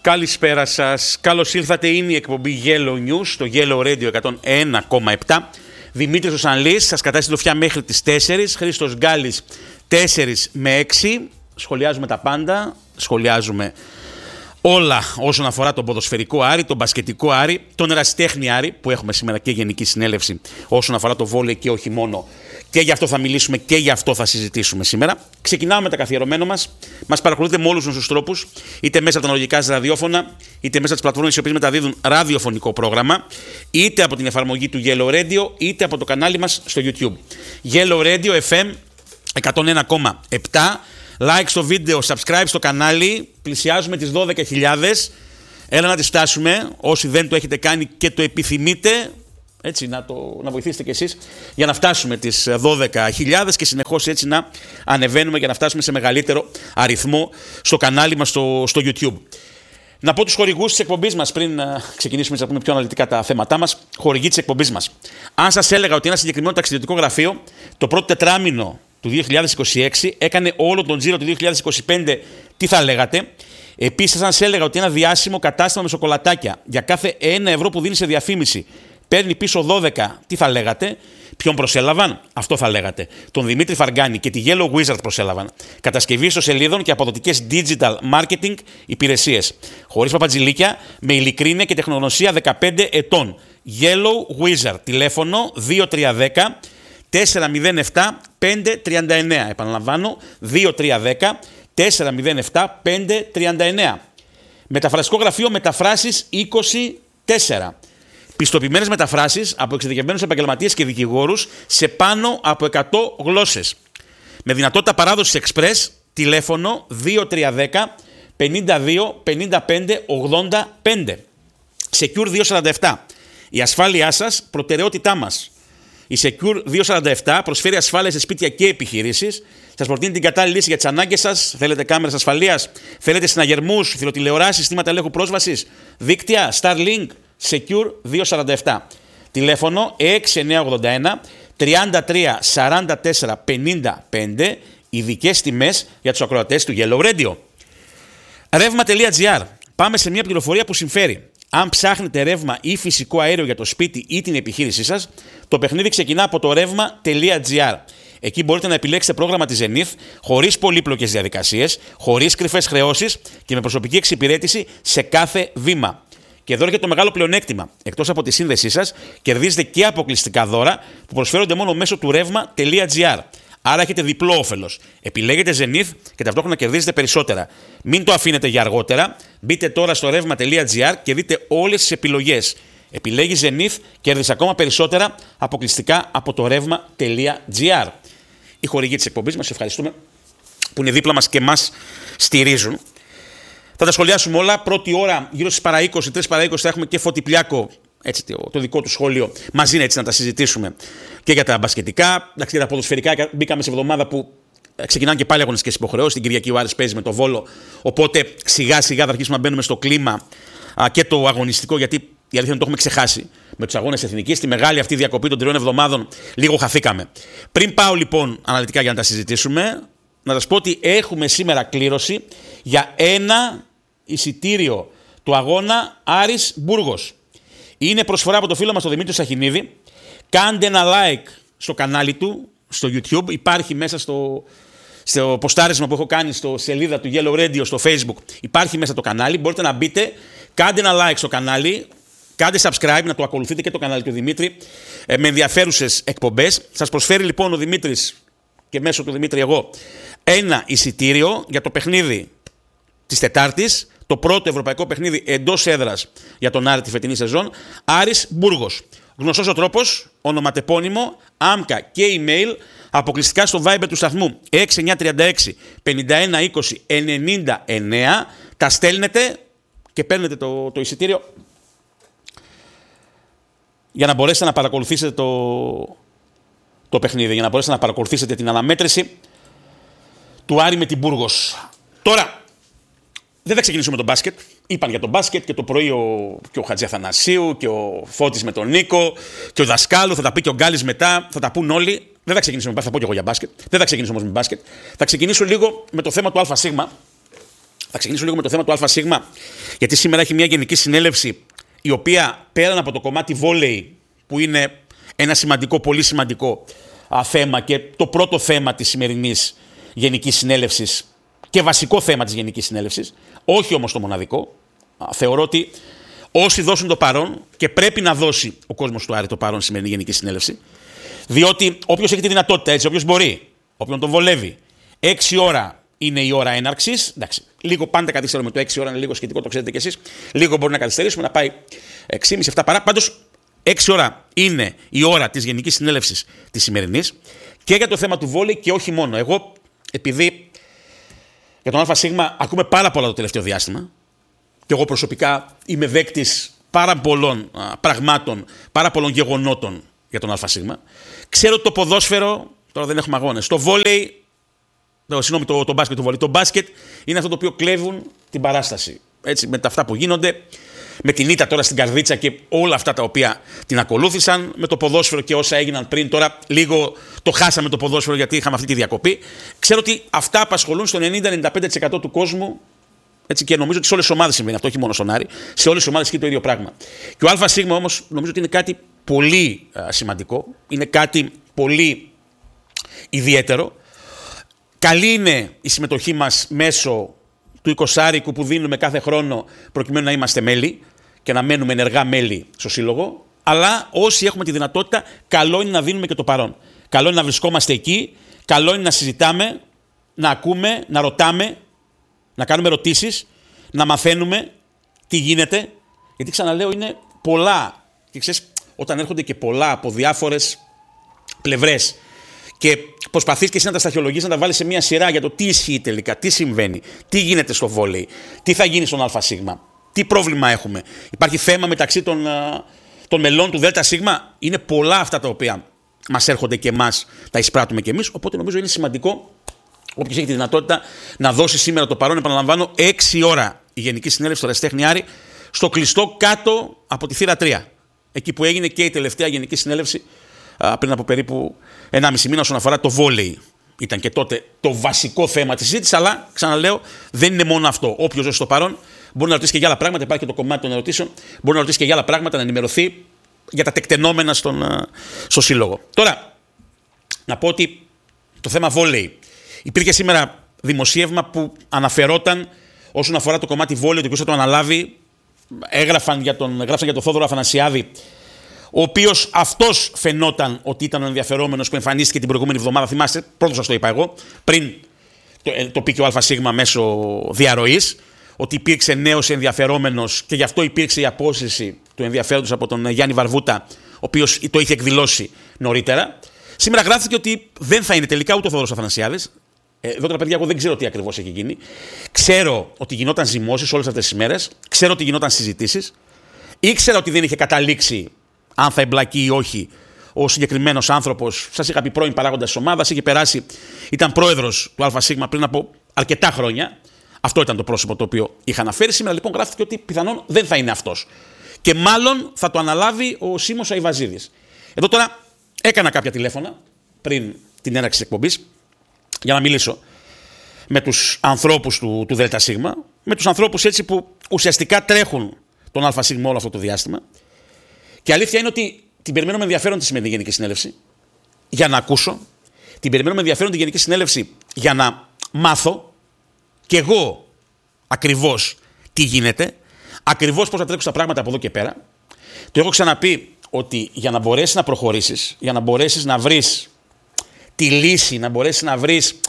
Καλησπέρα σας. Καλώς ήρθατε. Είναι η εκπομπή Yellow News στο Yellow Radio 101,7. Δημήτρης Οσανλής σας κρατάει συντροφιά μέχρι τις 4. Χρήστος Γκάλης 4 με 6. Σχολιάζουμε τα πάντα. Σχολιάζουμε όλα όσον αφορά τον ποδοσφαιρικό Άρη, τον μπασκετικό Άρη, τον ερασιτέχνη Άρη που έχουμε σήμερα και γενική συνέλευση όσον αφορά το βόλεϊ και όχι μόνο. Και γι' αυτό θα μιλήσουμε και γι' αυτό θα συζητήσουμε σήμερα. Ξεκινάμε με τα καθιερωμένο μας. Μας παρακολουθείτε με όλους τους τρόπους, είτε μέσα από τα αναλογικά ραδιόφωνα, είτε μέσα από τις πλατφόρμες οι οποίες μεταδίδουν ραδιοφωνικό πρόγραμμα, είτε από την εφαρμογή του Yellow Radio, είτε από το κανάλι μας στο YouTube. Yellow Radio FM 101,7. Like στο βίντεο, subscribe στο κανάλι. Πλησιάζουμε τις 12.000. Έλα να τις φτάσουμε. Όσοι δεν το έχετε κάνει και το επιθυμείτε, έτσι, να βοηθήσετε κι εσείς για να φτάσουμε τις 12.000 και συνεχώς έτσι να ανεβαίνουμε για να φτάσουμε σε μεγαλύτερο αριθμό στο κανάλι μας στο YouTube. Να πω τους χορηγούς της εκπομπής μας πριν ξεκινήσουμε να πούμε πιο αναλυτικά τα θέματά μας. Χορηγοί της εκπομπής μας. Αν σας έλεγα ότι ένα συγκεκριμένο ταξιδιωτικό γραφείο το πρώτο τετράμινο του 2026 έκανε όλο τον τζίρο του 2025, τι θα λέγατε? Επίσης, αν σας έλεγα ότι ένα διάσημο κατάστημα με σοκολατάκια για κάθε 1 ευρώ που δίνει σε διαφήμιση παίρνει πίσω 12, τι θα λέγατε? Ποιον προσέλαβαν? Αυτό θα λέγατε. Τον Δημήτρη Φαργκάνη και τη Yellow Wizard προσέλαβαν. Κατασκευή ιστοσελίδων και αποδοτικές digital marketing υπηρεσίες. Χωρίς παπατζηλίκια, με ειλικρίνεια και τεχνογνωσία 15 ετών. Yellow Wizard. Τηλέφωνο 2310 407 539. Επαναλαμβάνω, 2310 407 539. Μεταφραστικό γραφείο Μεταφράσεις 24. Πιστοποιημένες μεταφράσεις από εξειδικευμένους επαγγελματίες και δικηγόρους σε πάνω από 100 γλώσσες. Με δυνατότητα παράδοσης εξπρές, τηλέφωνο 2310 52 55 85. Secure 247. Η ασφάλειά σας, προτεραιότητά μας. Η Secure 247 προσφέρει ασφάλεια σε σπίτια και επιχειρήσεις. Σας προτείνει την κατάλληλη λύση για τις ανάγκες σας. Θέλετε κάμερες ασφαλείας, θέλετε συναγερμούς, φιλοτηλεοράσεις, συστήματα ελέγχου πρόσβασης, δίκτυα, Starlink. Secure 247. Τηλέφωνο 6981 33 44 55. Ειδικές τιμές για τους ακροατές του Yellow Radio. Ρεύμα.gr. Πάμε σε μια πληροφορία που συμφέρει. Αν ψάχνετε ρεύμα ή φυσικό αέριο για το σπίτι ή την επιχείρησή σας, το παιχνίδι ξεκινά από το ρεύμα.gr. Εκεί μπορείτε να επιλέξετε πρόγραμμα της Zenith χωρίς πολύπλοκες διαδικασίες, χωρίς κρυφές χρεώσεις και με προσωπική εξυπηρέτηση σε κάθε βήμα. Και εδώ έρχεται το μεγάλο πλεονέκτημα. Εκτός από τη σύνδεσή σας, κερδίζετε και αποκλειστικά δώρα που προσφέρονται μόνο μέσω του ρεύμα.gr. Άρα έχετε διπλό όφελος. Επιλέγετε Zenith και ταυτόχρονα κερδίζετε περισσότερα. Μην το αφήνετε για αργότερα. Μπείτε τώρα στο ρεύμα.gr και δείτε όλες τις επιλογές. Επιλέγει Zenith, κέρδισε ακόμα περισσότερα αποκλειστικά από το ρεύμα.gr. Οι χορηγοί της εκπομπής μας, ευχαριστούμε που είναι δίπλα μας και μας στηρίζουν. Θα τα σχολιάσουμε όλα. Πρώτη ώρα, γύρω στις παρά 20, 3 παρά 20, θα έχουμε και Φωτιπλιάκο, έτσι, το δικό του σχόλιο, μαζί έτσι να τα συζητήσουμε και για τα μπασκετικά. Για τα ποδοσφαιρικά, μπήκαμε σε εβδομάδα που ξεκινάνε και πάλι αγωνιστικές υποχρεώσεις. Την Κυριακή ο Άρης παίζει με το Βόλο. Οπότε σιγά σιγά θα αρχίσουμε να μπαίνουμε στο κλίμα και το αγωνιστικό, γιατί η αλήθεια είναι το έχουμε ξεχάσει. Με τους αγώνες εθνικής, στη μεγάλη αυτή διακοπή των 3 εβδομάδων, λίγο χαθήκαμε. Πριν πάω λοιπόν αναλυτικά για να τα συζητήσουμε, να σας πω ότι έχουμε σήμερα κλήρωση για ένα εισιτήριο του αγώνα Άρης Μπούργος. Είναι προσφορά από το φίλο μας τον Δημήτρη Σαχινίδη. Κάντε ένα like στο κανάλι του, στο YouTube. Υπάρχει μέσα στο ποστάρισμα που έχω κάνει στο σελίδα του Yellow Radio στο Facebook. Υπάρχει μέσα το κανάλι. Μπορείτε να μπείτε, κάντε ένα like στο κανάλι, κάντε subscribe, να το ακολουθείτε και το κανάλι του Δημήτρη με ενδιαφέρουσες εκπομπές. Σας προσφέρει λοιπόν ο Δημήτρης και μέσω του Δημήτρη εγώ ένα εισιτήριο για το παιχνίδι της Τετάρτης, το πρώτο ευρωπαϊκό παιχνίδι εντός έδρας για τον Άρη τη φετινή σεζόν, Άρης Μπούργος. Γνωστός ο τρόπος, ονοματεπώνυμο, άμκα και email, αποκλειστικά στο Viber του σταθμού 6936 51 20 99. Τα στέλνετε και παίρνετε το εισιτήριο για να μπορέσετε να παρακολουθήσετε το παιχνίδι, για να μπορέσετε να παρακολουθήσετε την αναμέτρηση του Άρη με την Μπούργος. Τώρα, δεν θα ξεκινήσουμε με τον μπάσκετ. Είπαν για τον μπάσκετ και το πρωί και ο Χατζιαθανασίου και ο Φώτης με τον Νίκο και ο Δασκάλου. Θα τα πει και ο Γκάλης μετά. Θα τα πούν όλοι. Δεν θα ξεκινήσουμε με μπάσκετ. Θα πω και εγώ για μπάσκετ. Δεν θα ξεκινήσω όμως με μπάσκετ. Θα ξεκινήσω λίγο με το θέμα του ΑΣ. Θα ξεκινήσω λίγο με το θέμα του ΑΣ, γιατί σήμερα έχει μια γενική συνέλευση η οποία πέραν από το κομμάτι βόλεϊ, που είναι ένα σημαντικό, πολύ σημαντικό θέμα και το πρώτο θέμα της σημερινής γενικής συνέλευσης και βασικό θέμα της γενικής συνέλευσης, όχι όμως το μοναδικό, θεωρώ ότι όσοι δώσουν το παρόν, και πρέπει να δώσει ο κόσμος του Άρη το παρόν στη σημερινή γενική συνέλευση, διότι όποιος έχει τη δυνατότητα, έτσι, όποιος μπορεί, όποιον τον βολεύει, 6 ώρα είναι η ώρα έναρξης. Εντάξει, λίγο πάντα καθυστερούμε. Το 6 ώρα είναι λίγο σχετικό, το ξέρετε κι εσείς. Λίγο μπορεί να καθυστερήσουμε, να πάει 6,5-7 παρά. Πάντως, 6 ώρα είναι η ώρα της γενικής συνέλευσης της σημερινής και για το θέμα του βόλεϊ και όχι μόνο. Εγώ, επειδή για τον ΑΣ ακούμε πάρα πολλά το τελευταίο διάστημα και εγώ προσωπικά είμαι δέκτης πάρα πολλών πραγμάτων, πάρα πολλών γεγονότων για τον ΑΣ. Ξέρω ότι το ποδόσφαιρο, τώρα δεν έχουμε αγώνες, το βόλεϊ, συγγνώμη, το μπάσκετ, το βόλεϊ. Το μπάσκετ είναι αυτό το οποίο κλέβουν την παράσταση. Έτσι, με τα αυτά που γίνονται, με την ήττα τώρα στην Καρδίτσα και όλα αυτά τα οποία την ακολούθησαν, με το ποδόσφαιρο και όσα έγιναν πριν. Τώρα λίγο το χάσαμε το ποδόσφαιρο γιατί είχαμε αυτή τη διακοπή. Ξέρω ότι αυτά απασχολούν στο 90-95% του κόσμου. Έτσι, και νομίζω ότι σε όλες τις ομάδες συμβαίνει αυτό, όχι μόνο στον Άρη. Σε όλες τις ομάδες ισχύει το ίδιο πράγμα. Και ο ΑΣ όμως νομίζω ότι είναι κάτι πολύ σημαντικό. Είναι κάτι πολύ ιδιαίτερο. Καλή είναι η συμμετοχή μας μέσω του 20 που δίνουμε κάθε χρόνο προκειμένου να είμαστε μέλη και να μένουμε ενεργά μέλη στο σύλλογο. Αλλά όσοι έχουμε τη δυνατότητα, καλό είναι να δίνουμε και το παρόν. Καλό είναι να βρισκόμαστε εκεί, καλό είναι να συζητάμε, να ακούμε, να ρωτάμε, να κάνουμε ερωτήσεις, να μαθαίνουμε τι γίνεται. Γιατί ξαναλέω, είναι πολλά. Και ξέρεις, όταν έρχονται και πολλά από διάφορες πλευρές και προσπαθείς και εσύ να τα σταχυολογείς, να τα βάλεις σε μια σειρά για το τι ισχύει τελικά, τι συμβαίνει, τι γίνεται στο βόλεϊ, τι θα γίνει στον ΑΣ, τι πρόβλημα έχουμε. Υπάρχει θέμα μεταξύ των μελών του ΔΣ. Είναι πολλά αυτά τα οποία μας έρχονται και εμάς τα εισπράττουμε κι εμείς. Οπότε νομίζω είναι σημαντικό όποιος έχει τη δυνατότητα να δώσει σήμερα το παρόν. Επαναλαμβάνω, 6 ώρα η Γενική Συνέλευση στο Ερασιτέχνη Άρη, στο κλειστό κάτω από τη θύρα 3. Εκεί που έγινε και η τελευταία Γενική Συνέλευση πριν από περίπου 1,5 μήνα όσον αφορά το βόλεϊ. Ήταν και τότε το βασικό θέμα της συζήτησης, αλλά ξαναλέω, δεν είναι μόνο αυτό. Όποιος δώσει το παρόν μπορεί να ρωτήσει και για άλλα πράγματα. Υπάρχει και το κομμάτι των ερωτήσεων. Μπορεί να ρωτήσει και για άλλα πράγματα, να ενημερωθεί για τα τεκτενόμενα στο σύλλογο. Τώρα, να πω ότι το θέμα βόλεϊ. Υπήρχε σήμερα δημοσίευμα που αναφερόταν όσον αφορά το κομμάτι βόλεϊ, το οποίο θα το αναλάβει. Γράψαν για τον Θόδωρο Αφανασιάδη, ο οποίος αυτός φαινόταν ότι ήταν ο ενδιαφερόμενος που εμφανίστηκε την προηγούμενη εβδομάδα. Θυμάστε, πρώτος σας το είπα εγώ, πριν το πει και ο ΑΣ μέσω διαρροής, ότι υπήρξε νέος ενδιαφερόμενος και γι' αυτό υπήρξε η απόσυρση του ενδιαφέροντος από τον Γιάννη Βαρβούτα, ο οποίος το είχε εκδηλώσει νωρίτερα. Σήμερα γράφτηκε ότι δεν θα είναι τελικά ούτε ο Θόδωρος Αφανασιάδης. Εδώ τώρα, παιδιά, εγώ δεν ξέρω τι ακριβώς έχει γίνει. Ξέρω ότι γινόταν ζυμώσεις όλες αυτές τις μέρες. Ξέρω ότι γινόταν συζητήσεις. Ήξερα ότι δεν είχε καταλήξει αν θα εμπλακεί ή όχι ο συγκεκριμένος άνθρωπος. Σας είχα πει, πρώην παράγοντας της ομάδας. Είχε περάσει, ήταν πρόεδρος του ΑΣ πριν από αρκετά χρόνια. Αυτό ήταν το πρόσωπο το οποίο είχα αναφέρει. Σήμερα λοιπόν γράφτηκε ότι πιθανόν δεν θα είναι αυτός. Και μάλλον θα το αναλάβει ο Σίμος Αϊβαζίδης. Εδώ τώρα έκανα κάποια τηλέφωνα πριν την έναρξη της εκπομπής για να μιλήσω με τους ανθρώπους του ΔΣ, με τους ανθρώπους έτσι που ουσιαστικά τρέχουν τον ΑΣ όλο αυτό το διάστημα. Και η αλήθεια είναι ότι την περιμένω με ενδιαφέρον τη σημερινή Γενική Συνέλευση για να ακούσω, την περιμένω με ενδιαφέρον τη Γενική Συνέλευση για να μάθω κι εγώ ακριβώς τι γίνεται, ακριβώς πώς θα τρέξουν τα πράγματα από εδώ και πέρα. Το έχω ξαναπεί ότι για να μπορέσεις να προχωρήσεις, για να μπορέσεις να βρεις τη λύση, να μπορέσεις να βρεις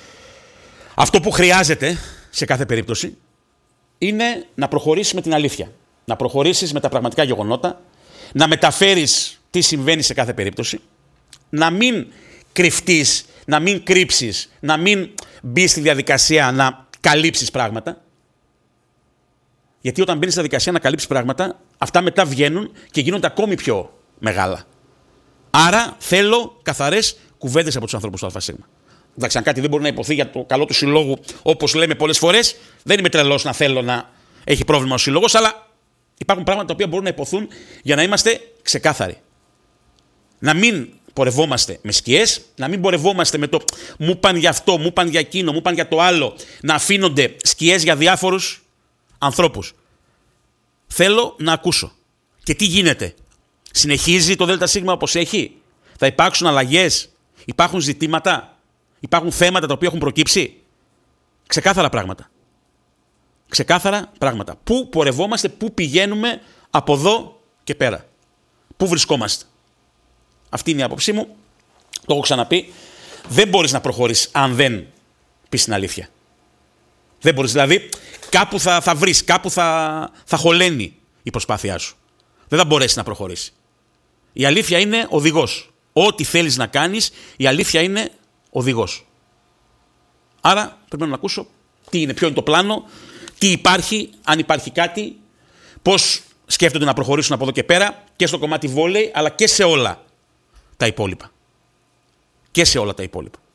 αυτό που χρειάζεται σε κάθε περίπτωση, είναι να προχωρήσεις με την αλήθεια. Να προχωρήσεις με τα πραγματικά γεγονότα, να μεταφέρεις τι συμβαίνει σε κάθε περίπτωση, να μην κρυφτείς, να μην κρύψεις, να μην μπεις στη διαδικασία να καλύψεις πράγματα. Γιατί όταν μπαίνεις στη διαδικασία να καλύψεις πράγματα, αυτά μετά βγαίνουν και γίνονται ακόμη πιο μεγάλα. Άρα θέλω καθαρές κουβέντες από τους ανθρώπους του ΑΣ. Εντάξει, αν κάτι δεν μπορεί να υποθεί για το καλό του συλλόγου, όπως λέμε πολλές φορές, δεν είμαι τρελός να θέλω να έχει πρόβλημα ο σύλλογος, αλλά υπάρχουν πράγματα τα οποία μπορούν να υποθούν για να είμαστε ξεκάθαροι. Να μην πορευόμαστε με σκιές, να μην πορευόμαστε με το μου παν για αυτό, μου παν για εκείνο, μου παν για το άλλο, να αφήνονται σκιές για διάφορους ανθρώπους. Θέλω να ακούσω. Και τι γίνεται? Συνεχίζει το ΔΣ όπως έχει? Θα υπάρξουν αλλαγές? Υπάρχουν ζητήματα? Υπάρχουν θέματα τα οποία έχουν προκύψει? Ξεκάθαρα πράγματα. Ξεκάθαρα πράγματα. Πού πορευόμαστε, πού πηγαίνουμε από εδώ και πέρα. Πού βρισκόμαστε. Αυτή είναι η άποψή μου. Το έχω ξαναπεί. Δεν μπορείς να προχωρήσεις αν δεν πεις την αλήθεια. Δεν μπορείς. Δηλαδή, κάπου θα βρεις, κάπου θα χωλαίνει η προσπάθειά σου. Δεν θα μπορέσει να προχωρήσει. Η αλήθεια είναι οδηγός. Ό,τι θέλεις να κάνεις, η αλήθεια είναι οδηγός. Άρα πρέπει να ακούσω τι είναι, ποιο είναι το πλάνο, τι υπάρχει, αν υπάρχει κάτι, πώς σκέφτονται να προχωρήσουν από εδώ και πέρα και στο κομμάτι βόλεϊ, αλλά και σε όλα τα υπόλοιπα. Και σε όλα τα υπόλοιπα.